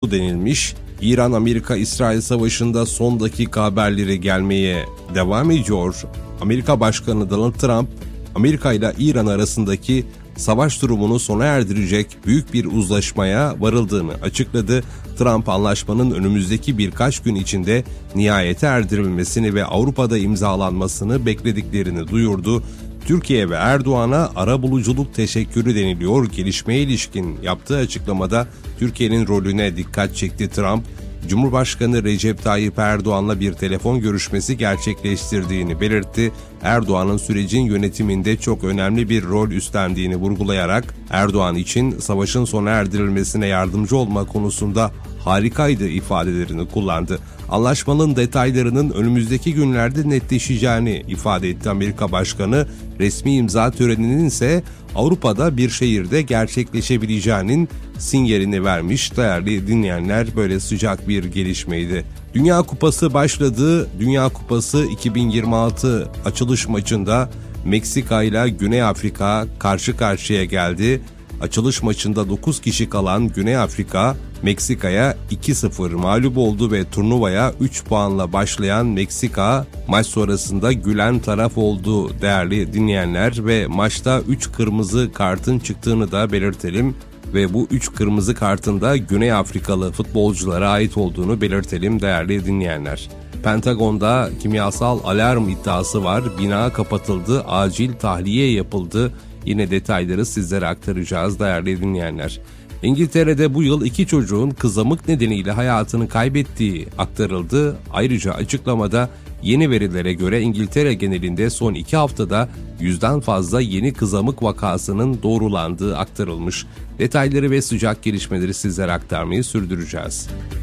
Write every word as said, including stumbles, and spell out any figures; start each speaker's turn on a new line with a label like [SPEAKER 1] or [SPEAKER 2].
[SPEAKER 1] denilmiş. İran-Amerika-İsrail savaşında son dakika haberleri gelmeye devam ediyor. Amerika Başkanı Donald Trump, Amerika ile İran arasındaki savaş durumunu sona erdirecek büyük bir uzlaşmaya varıldığını açıkladı. Trump, anlaşmanın önümüzdeki birkaç gün içinde nihayete erdirilmesini ve Avrupa'da imzalanmasını beklediklerini duyurdu. Türkiye ve Erdoğan'a arabuluculuk teşekkürü deniliyor. Gelişmeye ilişkin yaptığı açıklamada Türkiye'nin rolüne dikkat çekti Trump. Cumhurbaşkanı Recep Tayyip Erdoğan'la bir telefon görüşmesi gerçekleştirdiğini belirtti. Erdoğan'ın sürecin yönetiminde çok önemli bir rol üstlendiğini vurgulayarak Erdoğan için savaşın sona erdirilmesine yardımcı olma konusunda harikaydı ifadelerini kullandı. Anlaşmanın detaylarının önümüzdeki günlerde netleşeceğini ifade etti Amerika Başkanı. Resmi imza töreninin ise Avrupa'da bir şehirde gerçekleşebileceğinin sinyalini vermiş. Değerli dinleyenler, böyle sıcak bir gelişmeydi. Dünya Kupası başladı. Dünya Kupası iki bin yirmi altı açılış maçında Meksika ile Güney Afrika karşı karşıya geldi. Açılış maçında dokuz kişi kalan Güney Afrika, Meksika'ya iki sıfır mağlup oldu ve turnuvaya üç puanla başlayan Meksika, maç sonrasında gülen taraf oldu değerli dinleyenler ve maçta üç kırmızı kartın çıktığını da belirtelim. Ve bu üç kırmızı kartın da Güney Afrikalı futbolculara ait olduğunu belirtelim değerli dinleyenler. Pentagon'da kimyasal alarm iddiası var. Bina kapatıldı, acil tahliye yapıldı. Yine detayları sizlere aktaracağız değerli dinleyenler. İngiltere'de bu yıl iki çocuğun kızamık nedeniyle hayatını kaybettiği aktarıldı. Ayrıca açıklamada yeni verilere göre İngiltere genelinde son iki haftada yüzden fazla yeni kızamık vakasının doğrulandığı aktarılmış. Detayları ve sıcak gelişmeleri sizlere aktarmayı sürdüreceğiz.